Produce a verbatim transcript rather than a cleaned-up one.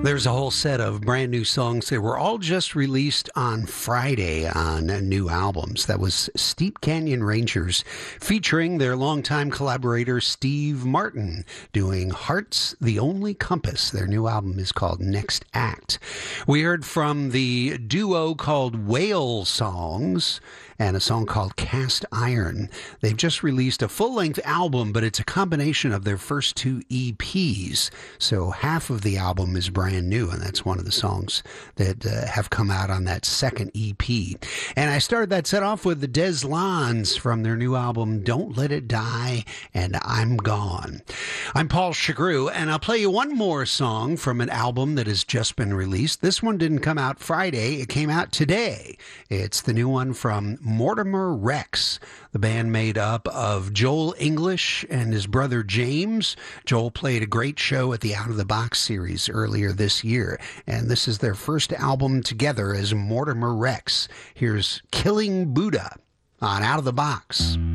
There's a whole set of brand new songs that were all just released on Friday on new albums. That was Steep Canyon Rangers featuring their longtime collaborator Steve Martin doing Heart's the Only Compass. Their new album is called Next Act. We heard from the duo called Whale Songs and a song called Cast Iron. They've just released a full-length album, but it's a combination of their first two E Ps. So half of the album is brand new, and that's one of the songs that uh, have come out on that second E P. And I started that set off with the Des Lons from their new album, Don't Let It Die, and I'm Gone. I'm Paul Chagru, and I'll play you one more song from an album that has just been released. This one didn't come out Friday. It came out today. It's the new one from Mortimer Rex, the band made up of Joel English and his brother James. Joel played a great show at the Out of the Box series earlier this year, and this is their first album together as Mortimer Rex. Here's Killing Buddha on Out of the Box.